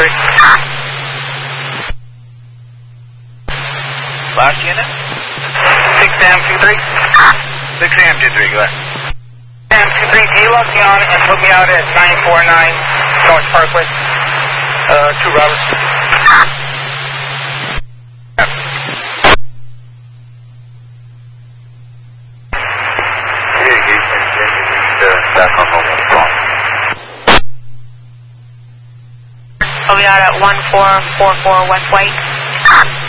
Last unit? 6AM23? 6AM23, go ahead. 6AM23, can you log me on and put me out at 949 North Parkway? 2 Roberts. I'll be out at 1444 West White.